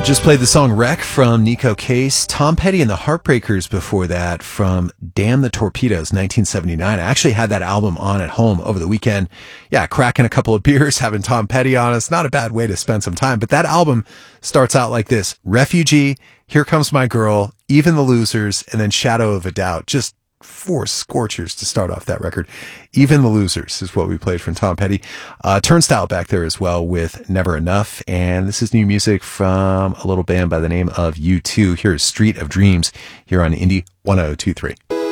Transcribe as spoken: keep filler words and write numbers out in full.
Just played the song Wreck from Nico Case, Tom Petty and the Heartbreakers before that from Damn the Torpedoes, nineteen seventy-nine. I actually had that album on at home over the weekend. Yeah, cracking a couple of beers, having Tom Petty on us. Not a bad way to spend some time, but that album starts out like this: Refugee, Here Comes My Girl, Even the Losers, and then Shadow of a Doubt. Just four scorchers to start off that record. Even the Losers is what we played from Tom Petty. Uh, Turnstile back there as well with Never Enough. And this is new music from a little band by the name of U two. Here's Street of Dreams here on Indie one oh two three.